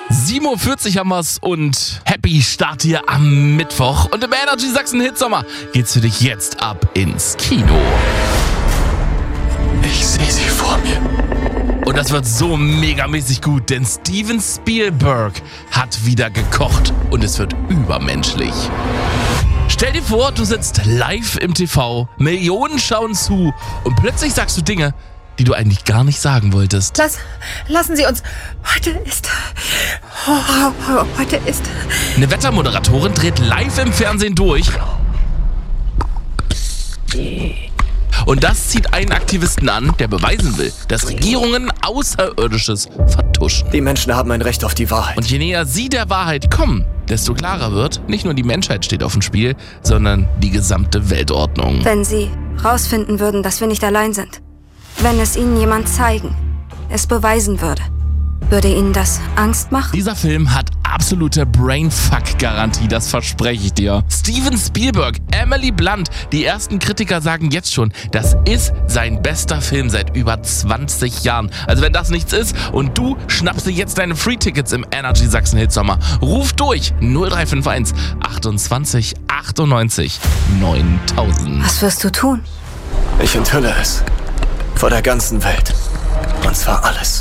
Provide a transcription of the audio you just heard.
7:40 Uhr haben wir's und Happy Start hier am Mittwoch. Und im Energy Sachsen Hitsommer geht's für dich jetzt ab ins Kino. Ich sehe sie vor mir. Und das wird so megamäßig gut, denn Steven Spielberg hat wieder gekocht und es wird übermenschlich. Stell dir vor, du sitzt live im TV, Millionen schauen zu und plötzlich sagst du Dinge, die du eigentlich gar nicht sagen wolltest. Lassen Sie uns. Heute ist. Eine Wettermoderatorin dreht live im Fernsehen durch. Und das zieht einen Aktivisten an, der beweisen will, dass Regierungen Außerirdisches vertuschen. Die Menschen haben ein Recht auf die Wahrheit. Und je näher sie der Wahrheit kommen, desto klarer wird, nicht nur die Menschheit steht auf dem Spiel, sondern die gesamte Weltordnung. Wenn Sie rausfinden würden, dass wir nicht allein sind. Wenn es Ihnen jemand zeigen, es beweisen würde Ihnen das Angst machen? Dieser Film hat absolute Brainfuck-Garantie, das verspreche ich dir. Steven Spielberg, Emily Blunt, die ersten Kritiker sagen jetzt schon, das ist sein bester Film seit über 20 Jahren. Also wenn das nichts ist und du schnappst dir jetzt deine Free-Tickets im Energy Sachsen Hitsommer, ruf durch 0351 28 98 9000. Was wirst du tun? Ich enthülle es. Vor der ganzen Welt. Und zwar alles.